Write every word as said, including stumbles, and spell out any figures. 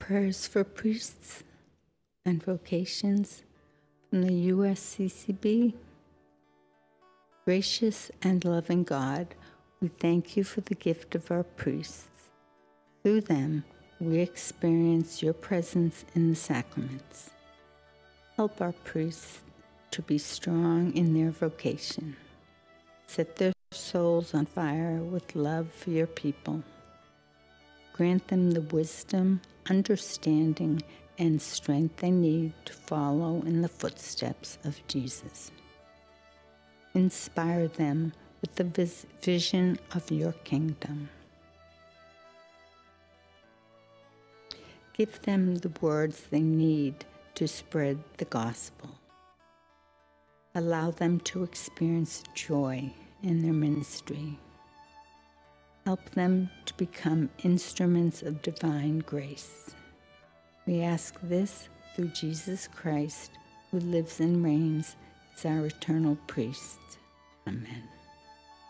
Prayers for priests and vocations from the U S C C B. Gracious and loving God, we thank you for the gift of our priests. Through them, we experience your presence in the sacraments. Help our priests to be strong in their vocation. Set their souls on fire with love for your people. Grant them the wisdom, understanding, and strength they need to follow in the footsteps of Jesus. Inspire them with the vis- vision of your kingdom. Give them the words they need to spread the gospel. Allow them to experience joy in their ministry. Help them to become instruments of divine grace. We ask this through Jesus Christ, who lives and reigns as our eternal priest. Amen.